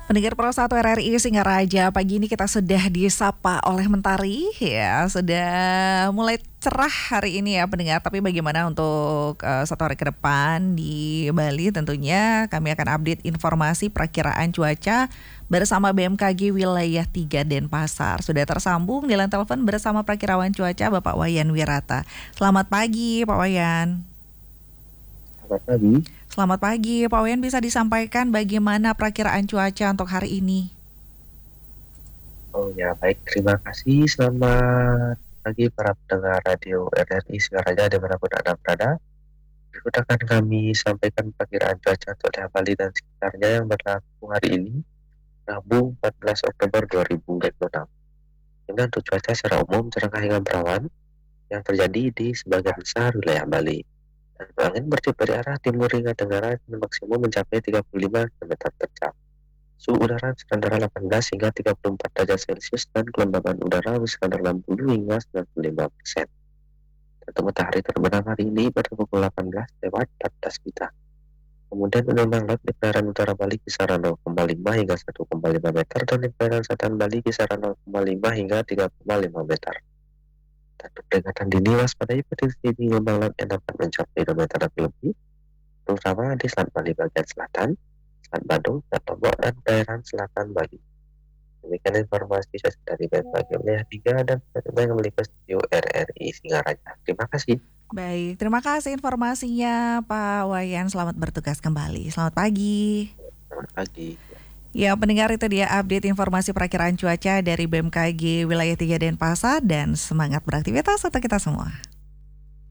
Pendengar Pro 1 RRI Singaraja, pagi ini kita sudah disapa oleh Mentari ya, sudah mulai cerah hari ini ya pendengar. Tapi bagaimana untuk satu hari ke depan di Bali, tentunya kami akan update informasi perakiraan cuaca bersama BMKG Wilayah 3 Denpasar. Sudah tersambung di line telepon bersama perakirawan cuaca Bapak Wayan Wirata. Selamat pagi Pak Wayan. Selamat pagi. Selamat pagi, Pak Wayan, bisa disampaikan bagaimana perakiraan cuaca untuk hari ini? Oh ya, baik. Terima kasih. Selamat pagi para pendengar radio RRI Singaraja dimanapun Anda berada. Berikut akan kami sampaikan perkiraan cuaca untuk daerah Bali dan sekitarnya yang berlaku hari ini, Rabu 14 Oktober 2026. Dengan untuk cuaca secara umum cerah hingga berawan yang terjadi di sebagian besar wilayah Bali. Dan angin bertiup dari arah timur hingga tenggara dengan maksimum mencapai 35 km per jam. Suhu udara sekadar 18 hingga 34 derajat Celcius dan kelembaban udara sekadar 60 hingga 95%. Untuk matahari terbenam hari ini pada pukul 18 lewat 14 Wita. Kemudian gelombang laut di perairan utara Bali kisaran 0,5 hingga 1,5 meter dan di perairan selatan Bali kisaran 0,5 hingga 3,5 meter. Dan untuk peringatan dini waspadai potensi tinggi gelombang laut yang dapat mencapai 2 meter lebih, terutama di Selat Bali bagian selatan, Selat Badung, Selat Lombok, dan daerah selatan Bali. Demikian informasi saya dari BMKG Wilayah 3 dan saya kembali ke studio RRI Singaraja. Terima kasih. Baik, terima kasih informasinya Pak Wayan. Selamat bertugas kembali. Selamat pagi. Selamat pagi. Ya, pendengar, itu dia update informasi perakiraan cuaca dari BMKG Wilayah 3 Denpasar, dan semangat beraktivitas untuk kita semua.